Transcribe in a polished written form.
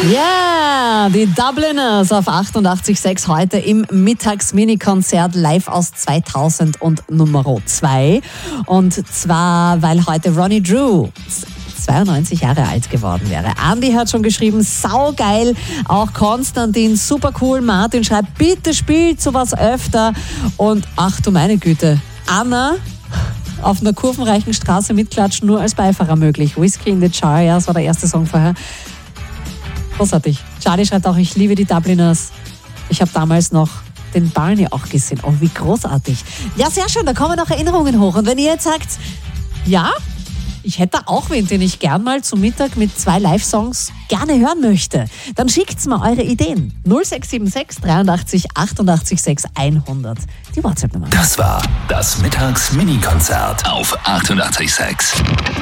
Ja, die Dubliners auf 88.6 heute im Mittags-Mini-Konzert live aus 2002. Und zwar, weil heute Ronnie Drew 92 Jahre alt geworden wäre. Andi hat schon geschrieben, saugeil. Auch Konstantin, super cool. Martin schreibt, bitte spielt sowas öfter. Und ach du meine Güte, Anna, auf einer kurvenreichen Straße mitklatschen, nur als Beifahrer möglich. Whiskey in the Jar, ja, das war der erste Song vorher. Großartig. Charlie schreibt auch, ich liebe die Dubliners. Ich habe damals noch den Barney auch gesehen. Oh, wie großartig. Ja, sehr schön, da kommen noch Erinnerungen hoch. Und wenn ihr jetzt sagt, ja, ich hätte auch wen, den ich gern mal zum Mittag mit 2 Live-Songs gerne hören möchte, dann schickt's mal eure Ideen. 0676 83 88 6 100. Die WhatsApp-Nummer. Das war das Mittags-Mini-Konzert auf 88.6.